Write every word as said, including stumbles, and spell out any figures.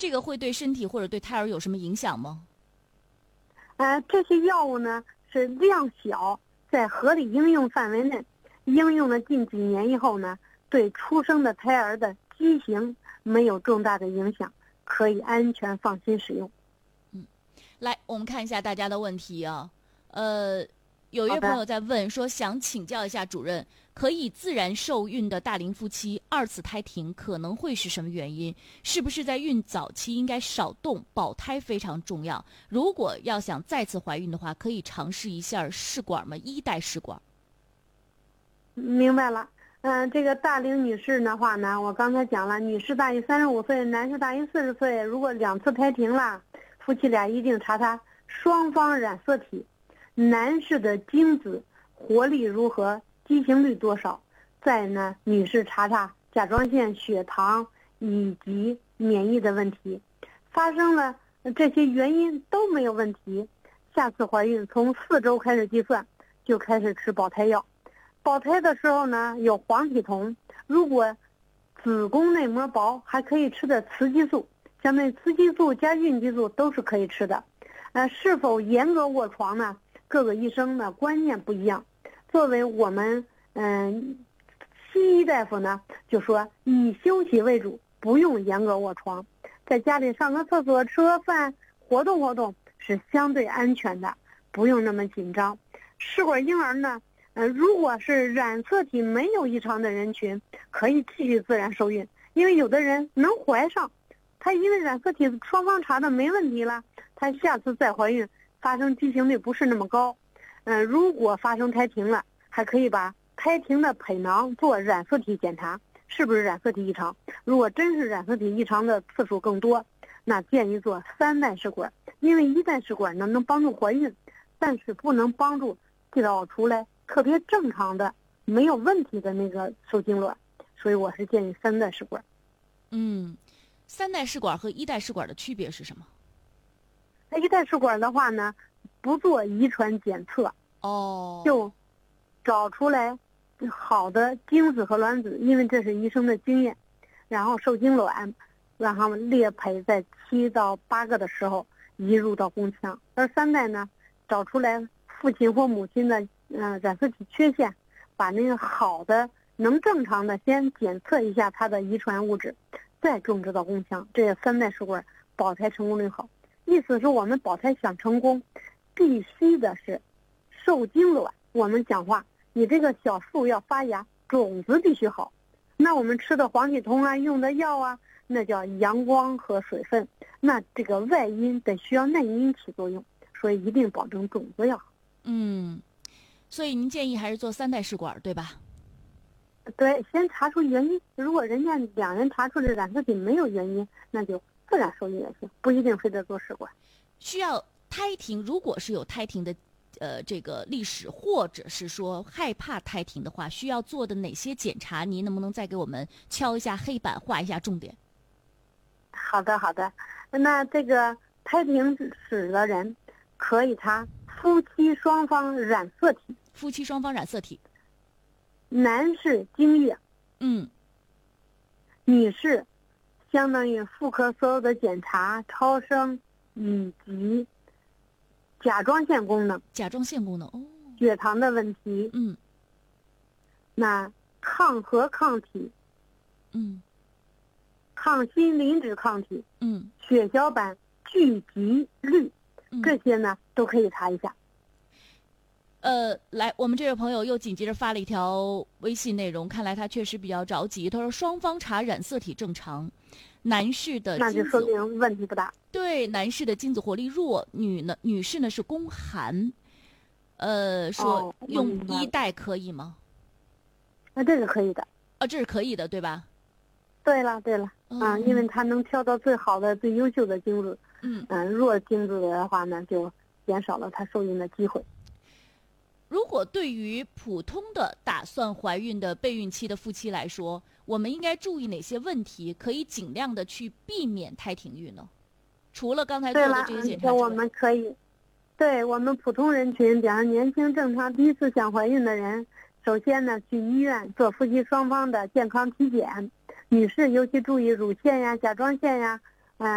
这个会对身体或者对胎儿有什么影响吗？ 呃，这些药物呢是量小，在合理应用范围内，应用了近几年以后呢，对出生的胎儿的畸形没有重大的影响，可以安全放心使用。 嗯，来，我们看一下大家的问题啊。呃，有一位朋友在问说，想请教一下主任，可以自然受孕的大龄夫妻二次胎停可能会是什么原因？是不是在孕早期应该少动，保胎非常重要？如果要想再次怀孕的话，可以尝试一下试管吗？一代试管。 明白了。嗯、呃，这个大龄女士的话呢，我刚才讲了，女士大于三十五岁，男士大于四十岁，如果两次胎停了，夫妻俩一定查查双方染色体，男士的精子活力如何，畸形率多少，再呢，女士查查甲状腺、血糖以及免疫的问题，发生了这些原因都没有问题，下次怀孕从四周开始计算，就开始吃保胎药。保胎的时候呢，有黄体酮，如果子宫内膜薄，还可以吃的雌激素，相对雌激素加孕激素都是可以吃的。呃，是否严格卧床呢？各个医生呢观念不一样。作为我们嗯、呃、西医大夫呢，就说以休息为主，不用严格卧床，在家里上个厕所、吃个饭、活动活动是相对安全的，不用那么紧张。试管婴儿呢，呃，如果是染色体没有异常的人群，可以继续自然受孕，因为有的人能怀上，他因为染色体双方查的没问题了，他下次再怀孕发生畸形率不是那么高。嗯、呃，如果发生胎停了，还可以把胎停的胚囊做染色体检查，是不是染色体异常？如果真是染色体异常的次数更多，那建议做三代试管，因为一代试管呢能帮助怀孕，但是不能帮助找出来特别正常的没有问题的那个受精卵，所以我是建议三代试管。 嗯，三代试管和一代试管的区别是什么？ 那一代试管的话呢，不做遗传检测， 哦， 就找出来好的精子和卵子，因为这是医生的经验，然后受精卵，让他们裂胚在七到八个的时候移入到宫腔。而三代呢，找出来父亲或母亲的呃染色体缺陷，把那个好的能正常的先检测一下它的遗传物质，再种植到宫腔。这个三代试管保胎成功率好。意思是我们保胎想成功，必须的是受精卵。我们讲话，你这个小树要发芽，种子必须好。那我们吃的黄体酮啊，用的药啊，那叫阳光和水分。那这个外因得需要内因起作用，所以一定保证种子要好。 嗯，所以您建议还是做三代试管，对吧？ 对，先查出原因。如果人家两人查出的染色体没有原因，那就自然受孕也行，不一定非得做试管。 需要胎停，如果是有胎停的，呃，这个历史，或者是说害怕胎停的话，需要做的哪些检查？您能不能再给我们敲一下黑板，画一下重点？ 好的，好的。那这个胎停史的人，可以查夫妻双方染色体。 夫妻双方染色体。 男士精液， 嗯， 女士相当于妇科所有的检查、超声以及甲状腺功能、 甲状腺功能哦， 血糖的问题， 嗯， 那抗核抗体， 嗯， 抗心磷脂抗体， 嗯， 血小板聚集率， 嗯这些呢都可以查一下。 呃，来，我们这位朋友又紧接着发了一条微信内容，看来他确实比较着急。他说双方查染色体正常，男士的那就精子说明问题不大。 对，男士的精子活力弱，女呢女士呢是宫寒。呃，说哦用明白了一代可以吗？ 那这个可以的。 啊，这是可以的，对吧？ 对了对了， 嗯啊，因为它能挑到最好的、最优秀的精子。 嗯， 嗯，弱精子的话呢，就减少了它受孕的机会。 如果对于普通的打算怀孕的备孕期的夫妻来说，我们应该注意哪些问题，可以尽量的去避免胎停育呢？除了刚才做对了， 的这些检查之外， 那我们可以，对我们普通人群，比方年轻正常第一次想怀孕的人，首先呢去医院做夫妻双方的健康体检，女士尤其注意乳腺呀、甲状腺呀、